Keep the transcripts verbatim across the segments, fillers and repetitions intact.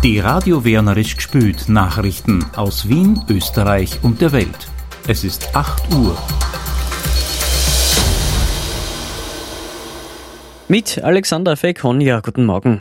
Die Radio Wernerisch gspült Nachrichten aus Wien, Österreich und der Welt. Es ist acht Uhr. Mit Alexander Fekonja, guten Morgen.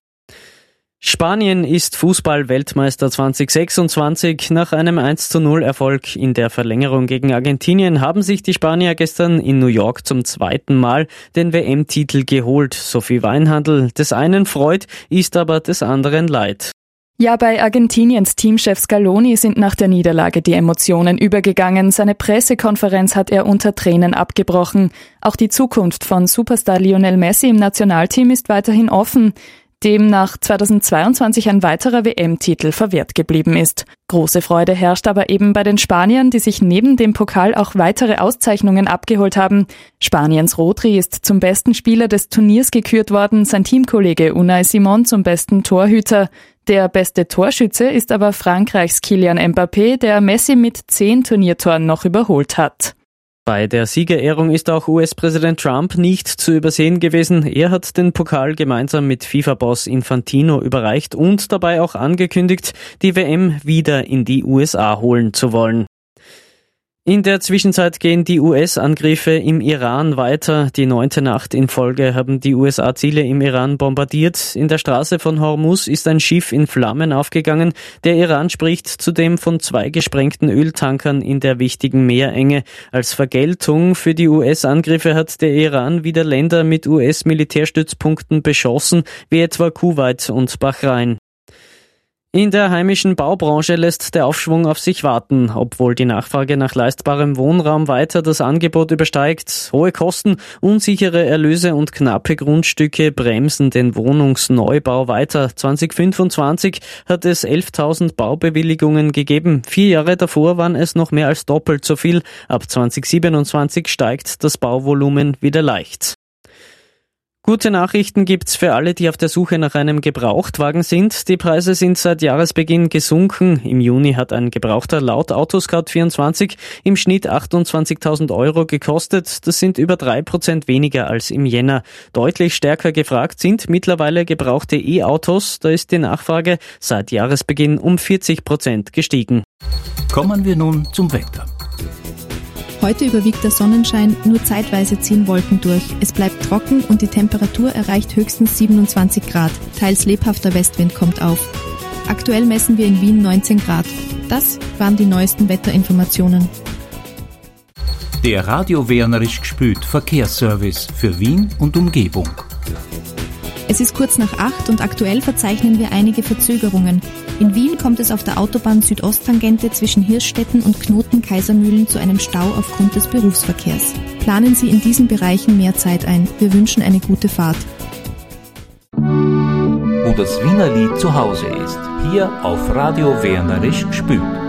Spanien ist Fußball-Weltmeister zwanzig sechsundzwanzig. Nach einem eins zu null Erfolg in der Verlängerung gegen Argentinien haben sich die Spanier gestern in New York zum zweiten Mal den W M-Titel geholt. Sophie Weinhandl, des einen freut, ist aber des anderen leid. Ja, bei Argentiniens Teamchef Scaloni sind nach der Niederlage die Emotionen übergegangen. Seine Pressekonferenz hat er unter Tränen abgebrochen. Auch die Zukunft von Superstar Lionel Messi im Nationalteam ist weiterhin offen, dem nach zweitausendzweiundzwanzig ein weiterer W M-Titel verwehrt geblieben ist. Große Freude herrscht aber eben bei den Spaniern, die sich neben dem Pokal auch weitere Auszeichnungen abgeholt haben. Spaniens Rodri ist zum besten Spieler des Turniers gekürt worden, sein Teamkollege Unai Simón zum besten Torhüter. Der beste Torschütze ist aber Frankreichs Kylian Mbappé, der Messi mit zehn Turniertoren noch überholt hat. Bei der Siegerehrung ist auch U S-Präsident Trump nicht zu übersehen gewesen. Er hat den Pokal gemeinsam mit FIFA-Boss Infantino überreicht und dabei auch angekündigt, die W M wieder in die U S A holen zu wollen. In der Zwischenzeit gehen die U S-Angriffe im Iran weiter. Die neunte Nacht in Folge haben die U S A Ziele im Iran bombardiert. In der Straße von Hormuz ist ein Schiff in Flammen aufgegangen. Der Iran spricht zudem von zwei gesprengten Öltankern in der wichtigen Meerenge. Als Vergeltung für die U S-Angriffe hat der Iran wieder Länder mit U S-Militärstützpunkten beschossen, wie etwa Kuwait und Bahrain. In der heimischen Baubranche lässt der Aufschwung auf sich warten, obwohl die Nachfrage nach leistbarem Wohnraum weiter das Angebot übersteigt. Hohe Kosten, unsichere Erlöse und knappe Grundstücke bremsen den Wohnungsneubau weiter. zwanzig fünfundzwanzig hat es elftausend Baubewilligungen gegeben. Vier Jahre davor waren es noch mehr als doppelt so viel. Ab zwanzig siebenundzwanzig steigt das Bauvolumen wieder leicht. Gute Nachrichten gibt's für alle, die auf der Suche nach einem Gebrauchtwagen sind. Die Preise sind seit Jahresbeginn gesunken. Im Juni hat ein Gebrauchter laut Autoscout vierundzwanzig im Schnitt achtundzwanzigtausend Euro gekostet. Das sind über drei Prozent weniger als im Jänner. Deutlich stärker gefragt sind mittlerweile gebrauchte E-Autos. Da ist die Nachfrage seit Jahresbeginn um vierzig Prozent gestiegen. Kommen wir nun zum Wetter. Heute überwiegt der Sonnenschein, nur zeitweise ziehen Wolken durch. Es bleibt trocken und die Temperatur erreicht höchstens siebenundzwanzig Grad. Teils lebhafter Westwind kommt auf. Aktuell messen wir in Wien neunzehn Grad. Das waren die neuesten Wetterinformationen. Der Radio Wernerisch gspült Verkehrsservice für Wien und Umgebung. Es ist kurz nach acht und aktuell verzeichnen wir einige Verzögerungen. In Wien kommt es auf der Autobahn Südosttangente zwischen Hirschstetten und Knoten-Kaisermühlen zu einem Stau aufgrund des Berufsverkehrs. Planen Sie in diesen Bereichen mehr Zeit ein. Wir wünschen eine gute Fahrt. Wo das Wienerlied zu Hause ist, hier auf Radio Wernerisch gspült.